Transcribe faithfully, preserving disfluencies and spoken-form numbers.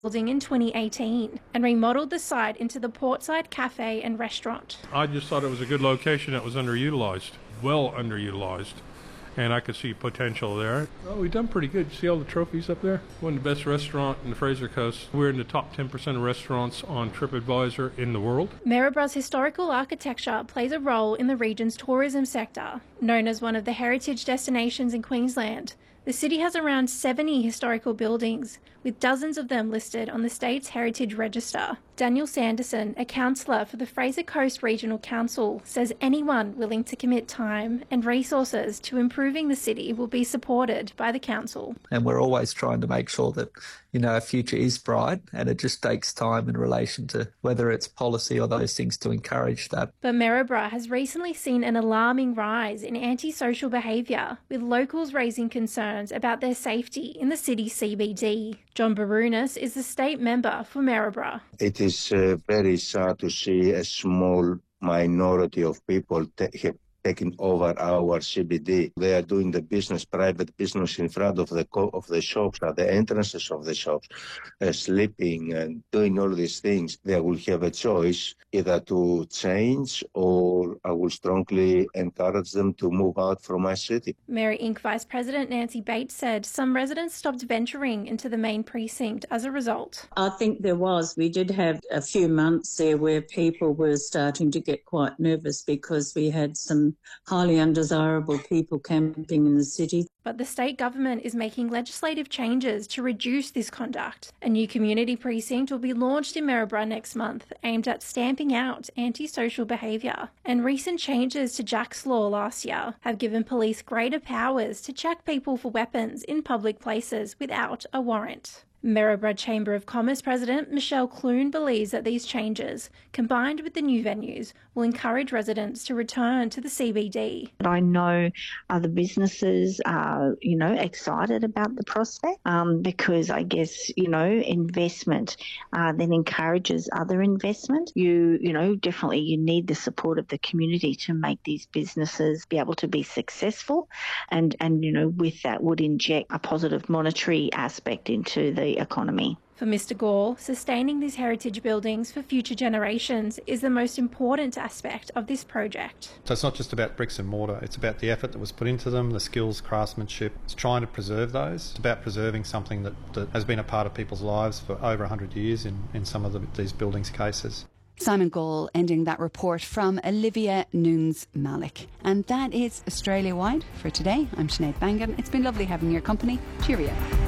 building in twenty eighteen and remodelled the site into the Portside Cafe and Restaurant. I just thought it was a good location that was underutilized, well underutilized, and I could see potential there. Oh, we've done pretty good. You see all the trophies up there? One of the best restaurants in the Fraser Coast. We're in the top ten percent of restaurants on TripAdvisor in the world. Maryborough historical architecture plays a role in the region's tourism sector. Known as one of the heritage destinations in Queensland, the city has around seventy historical buildings, with dozens of them listed on the state's Heritage Register. Daniel Sanderson, a councillor for the Fraser Coast Regional Council, says anyone willing to commit time and resources to improving the city will be supported by the council. And we're always trying to make sure that, you know, our future is bright, and it just takes time in relation to whether it's policy or those things to encourage that. But Maryborough has recently seen an alarming rise in antisocial behaviour, with locals raising concerns about their safety in the city's C B D. John Barunas is the state member for Maryborough. It is uh, very sad to see a small minority of people take taking over our C B D. They are doing the business, private business in front of the co- of the shops, at the entrances of the shops, uh, sleeping and doing all these things. They will have a choice either to change, or I will strongly encourage them to move out from my city. Mary Incorporated Vice President Nancy Bates said some residents stopped venturing into the main precinct as a result. I think there was. We did have a few months there where people were starting to get quite nervous because we had some highly undesirable people camping in the city. But the state government is making legislative changes to reduce this conduct. A new community precinct will be launched in Maryborough next month, aimed at stamping out antisocial behaviour. And recent changes to Jack's Law last year have given police greater powers to check people for weapons in public places without a warrant. Maryborough Chamber of Commerce President Michelle Clune believes that these changes, combined with the new venues, will encourage residents to return to the C B D. I know other businesses are, you know, excited about the prospect um, because I guess, you know, investment uh, then encourages other investment. You, you know, definitely you need the support of the community to make these businesses be able to be successful, and, and you know, with that would inject a positive monetary aspect into the economy. For Mister Gore, sustaining these heritage buildings for future generations is the most important aspect of this project. So it's not just about bricks and mortar, it's about the effort that was put into them, the skills, craftsmanship. It's trying to preserve those. It's about preserving something that, that has been a part of people's lives for over one hundred years in, in some of the, these buildings cases. Simon Gall ending that report from Olivia Nunes-Malik. And that is Australia-wide for today. I'm Sinead Bangan. It's been lovely having your company. Cheerio.